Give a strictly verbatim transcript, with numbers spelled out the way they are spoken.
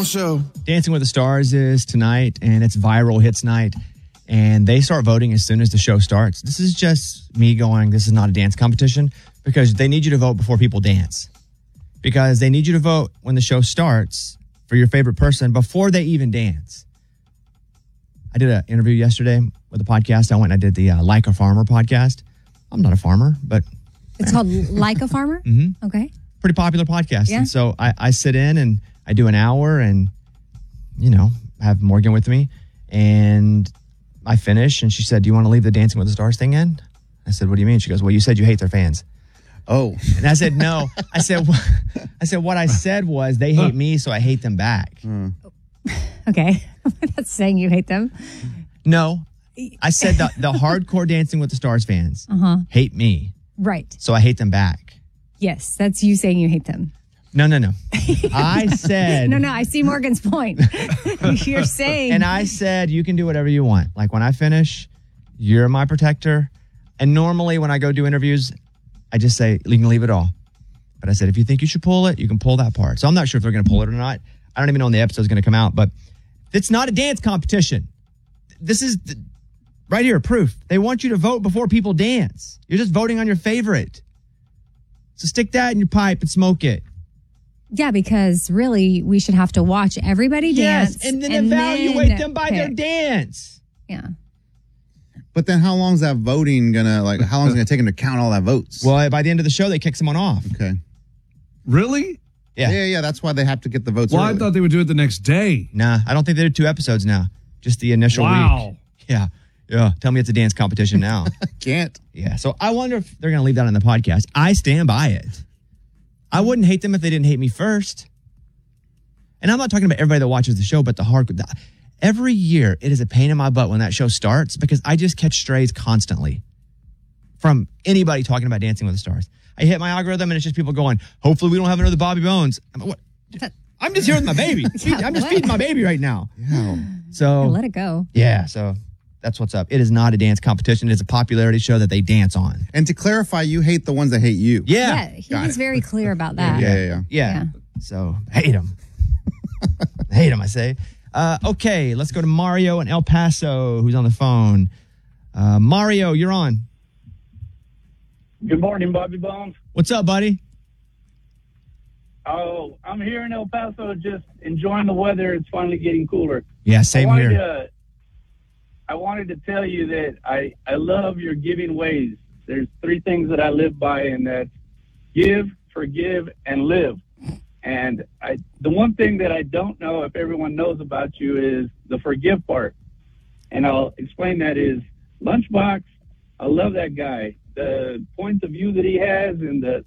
show. Dancing with the Stars is tonight, and it's viral hits night. And they start voting as soon as the show starts. This is just me going, this is not a dance competition, because they need you to vote before people dance. Because they need you to vote when the show starts for your favorite person before they even dance. I did an interview yesterday with a podcast. I went and I did the uh, Like a Farmer podcast. I'm not a farmer, but... It's called Like a Farmer? Mm-hmm. Okay. Pretty popular podcast. Yeah. And so I, I sit in and I do an hour and, you know, have Morgan with me. And I finish and she said, do you want to leave the Dancing with the Stars thing in? I said, what do you mean? She goes, well, you said you hate their fans. Oh. And I said, no. I said, I said, what I said was they hate me, so I hate them back. Mm. Okay. That's saying you hate them. No. I said the, the hardcore Dancing with the Stars fans uh-huh. hate me. Right. So I hate them back. Yes, that's you saying you hate them. No, no, no. I said... No, no, I see Morgan's point. You're saying... And I said, you can do whatever you want. Like when I finish, you're my protector. And normally when I go do interviews, I just say, you can leave it all. But I said, if you think you should pull it, you can pull that part. So I'm not sure if they're going to pull it or not. I don't even know when the episode's going to come out. But it's not a dance competition. This is... The, right here, proof. They want you to vote before people dance. You're just voting on your favorite. So stick that in your pipe and smoke it. Yeah, because really, we should have to watch everybody yes, dance. and then and evaluate then them by pick. their dance. Yeah. But then how long is that voting gonna, like, how long is it gonna take them to count all that votes? Well, by the end of the show, they kick someone off. Okay. Really? Yeah. Yeah, yeah, that's why they have to get the votes Well, early. I thought they would do it the next day. Nah, I don't think they did two episodes now. Just the initial Wow. week. Yeah. Yeah. Tell me it's a dance competition now. Can't. Yeah. So I wonder if they're going to leave that on the podcast. I stand by it. I wouldn't hate them if they didn't hate me first. And I'm not talking about everybody that watches the show, but the hardcore. Every year, it is a pain in my butt when that show starts because I just catch strays constantly from anybody talking about Dancing with the Stars. I hit my algorithm and it's just people going, hopefully we don't have another Bobby Bones. I'm, what? I'm just here with my baby. Yeah, I'm just what? feeding my baby right now. Yeah. So Let it go. yeah, so that's what's up. It is not a dance competition. It's a popularity show that they dance on. And to clarify, you hate the ones that hate you. Yeah. Yeah, he was very clear about that. Yeah, yeah, yeah. Yeah. Yeah. So hate them. hate them, I say. Uh, okay, let's go to Mario in El Paso, who's on the phone. Uh, Mario, you're on. Good morning, Bobby Bones. What's up, buddy? Oh, I'm here in El Paso just enjoying the weather. It's finally getting cooler. Yeah, same I wanted here. To, I wanted to tell you that I, I love your giving ways. There's three things that I live by, and that's give, forgive, and live. And I, the one thing that I don't know if everyone knows about you is the forgive part. And I'll explain that is Lunchbox, I love that guy. The points of view that he has and the,